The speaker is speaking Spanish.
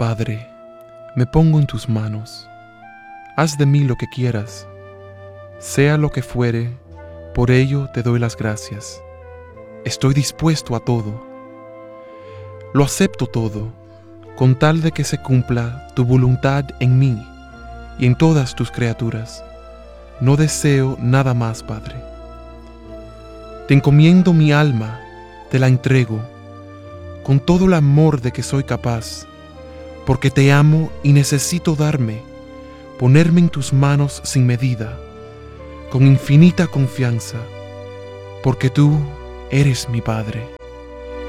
Padre, me pongo en tus manos. Haz de mí lo que quieras. Sea lo que fuere, por ello te doy las gracias. Estoy dispuesto a todo. Lo acepto todo, con tal de que se cumpla tu voluntad en mí y en todas tus criaturas. No deseo nada más, Padre. Te encomiendo mi alma, te la entrego, con todo el amor de que soy capaz, porque te amo y necesito ponerme en tus manos sin medida, con infinita confianza, porque tú eres mi Padre.